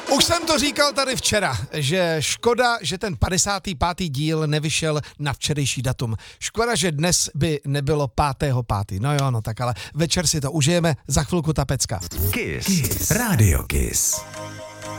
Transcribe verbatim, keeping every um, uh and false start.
Už jsem to říkal tady včera, že škoda, že ten padesátý pátý díl nevyšel na včerejší datum. Škoda, že dnes by nebylo pátého pátý. No jo, no tak ale večer si to užijeme, za chvilku ta pecka. Kiss. Kiss. Radio Kiss.